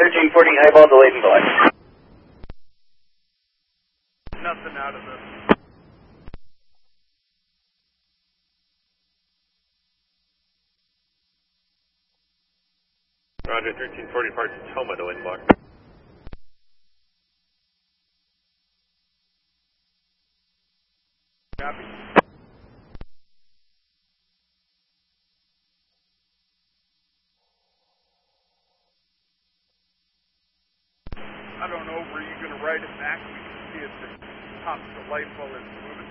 1340 highball delayed and going. Nothing out of this. Roger, 1340 parts Toma to inbox. Copy. I don't know, were you going to write it back? We can see it pops the light while it's moving.